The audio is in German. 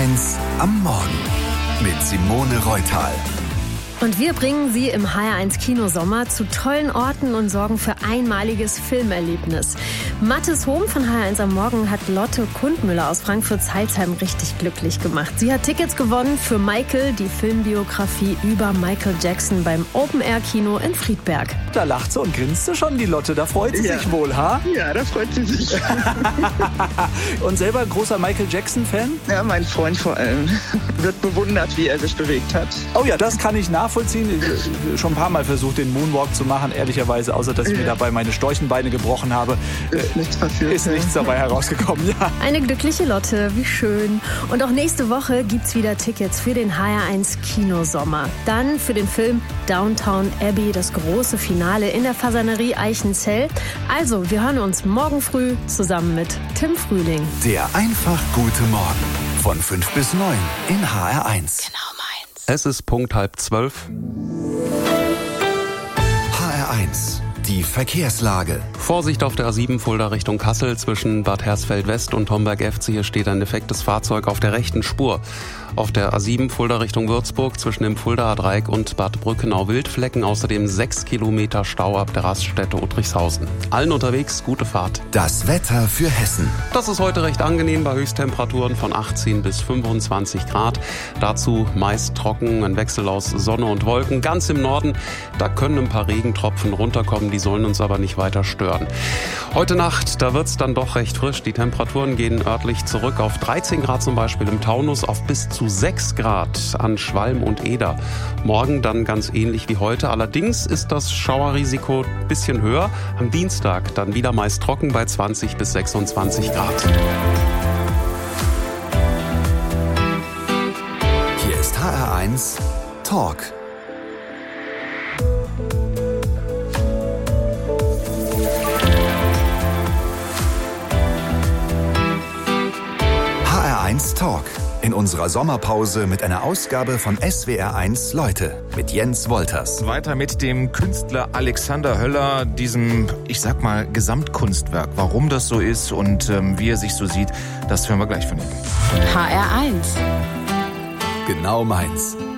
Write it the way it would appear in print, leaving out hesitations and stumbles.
HR1 am Morgen mit Simone Reutal. Und wir bringen Sie im HR1 Kinosommer zu tollen Orten und sorgen für einmaliges Filmerlebnis. Mathis Hohm von HR1 am Morgen hat Lotte Kundmüller aus Frankfurt-Zeilsheim richtig glücklich gemacht. Sie hat Tickets gewonnen für Michael, die Filmbiografie über Michael Jackson beim Open-Air-Kino in Friedberg. Da lacht sie und grinst sie schon, die Lotte. Da freut sie sich wohl, ha? Ja, da freut sie sich. Und selber großer Michael Jackson-Fan? Ja, mein Freund vor allem. Wird bewundert, wie er sich bewegt hat. Oh ja, das kann ich nachvollziehen. Schon ein paar Mal versucht, den Moonwalk zu machen, ehrlicherweise, außer dass ich mir dabei meine Storchenbeine gebrochen habe. Ist nichts passiert. Ist nichts dabei herausgekommen, ja. Eine glückliche Lotte, wie schön. Und auch nächste Woche gibt's wieder Tickets für den HR1 Kinosommer. Dann für den Film Downton Abbey, das große Finale in der Fasanerie Eichenzell. Also, wir hören uns morgen früh zusammen mit Tim Frühling. Der einfach gute Morgen von 5 bis 9 in HR1. Genau meins. Es ist Punkt 11:30. HR1, die Verkehrslage. Vorsicht auf der A7 Fulda Richtung Kassel zwischen Bad Hersfeld-West und Homberg-Efze. Hier steht ein defektes Fahrzeug auf der rechten Spur. Auf der A7 Fulda Richtung Würzburg zwischen dem Fuldaer Dreieck und Bad Brückenau-Wildflecken. Außerdem 6 Kilometer Stau ab der Raststätte Uttrichshausen. Allen unterwegs, gute Fahrt. Das Wetter für Hessen. Das ist heute recht angenehm bei Höchsttemperaturen von 18 bis 25 Grad. Dazu meist trocken, ein Wechsel aus Sonne und Wolken. Ganz im Norden, da können ein paar Regentropfen runterkommen, die sollen uns aber nicht weiter stören. Heute Nacht, da wird's dann doch recht frisch. Die Temperaturen gehen örtlich zurück auf 13 Grad zum Beispiel im Taunus, auf bis zu 6 Grad an Schwalm und Eder. Morgen dann ganz ähnlich wie heute. Allerdings ist das Schauerrisiko ein bisschen höher. Am Dienstag dann wieder meist trocken bei 20 bis 26 Grad. Hier ist HR1 Talk. HR1 Talk. In unserer Sommerpause mit einer Ausgabe von SWR1 Leute mit Jens Wolters. Weiter mit dem Künstler Alexander Höller, diesem, ich sag mal, Gesamtkunstwerk. Warum das so ist und wie er sich so sieht, das hören wir gleich von ihm. HR1. Genau meins.